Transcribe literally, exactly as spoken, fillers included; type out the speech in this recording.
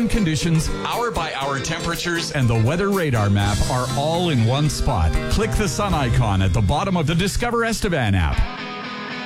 Excellent conditions, hour-by-hour temperatures, and the weather radar map are all in one spot. Click the sun icon at the bottom of the Discover Estevan app.